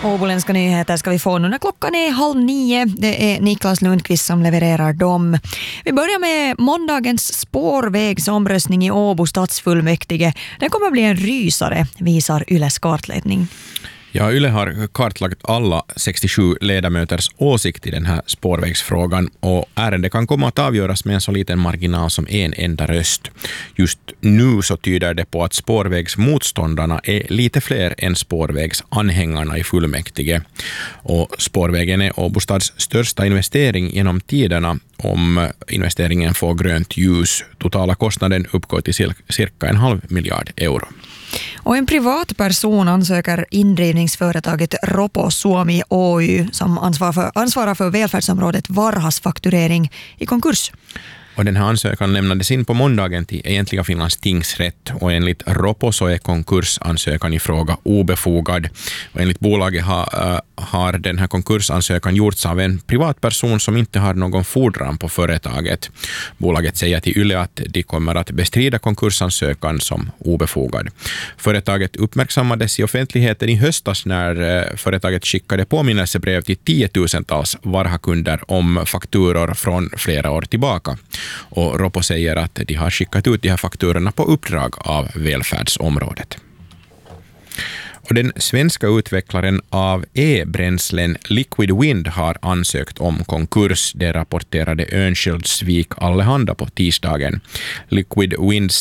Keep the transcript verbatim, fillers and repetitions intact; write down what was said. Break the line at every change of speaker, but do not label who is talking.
Åboländska nyheter ska vi få nu när klockan är halv nio. Det är Niklas Lundqvist som levererar dem. Vi börjar med måndagens spårvägsomröstning i Åbo stadsfullmäktige. Den kommer att bli en rysare, visar Yles kartläggning.
Ja, Yle har kartlagt alla sextiosju ledamöters åsikt i den här spårvägsfrågan och ärendet kan komma att avgöras med en så liten marginal som en enda röst. Just nu så tyder det på att spårvägsmotståndarna är lite fler än spårvägsanhängarna i fullmäktige. Och spårvägen är Åbo stads största investering genom tiderna om investeringen får grönt ljus. Totala kostnaden uppgår till cirka en halv miljard euro.
Och en privatperson ansöker indrivningsföretaget Ropo Suomi Oy som ansvarar för, ansvarar för välfärdsområdet varhasfakturering i konkurs.
Och den här ansökan lämnades in på måndagen till egentliga Finlands tingsrätt och enligt Ropo så är konkursansökan i fråga obefogad. Och enligt bolaget har, äh, har den här konkursansökan gjorts av en privatperson som inte har någon fordran på företaget. Bolaget säger till Yle att de kommer att bestrida konkursansökan som obefogad. Företaget uppmärksammades i offentligheten i höstas när äh, företaget skickade påminnelsebrev till tiotusentals varhakunder om fakturor från flera år tillbaka. Och Ropo säger att de har skickat ut de här fakturorna på uppdrag av välfärdsområdet. Och den svenska utvecklaren av e-bränslen Liquid Wind har ansökt om konkurs. Det rapporterade Örnsköldsvik Allehanda på tisdagen. Liquid Winds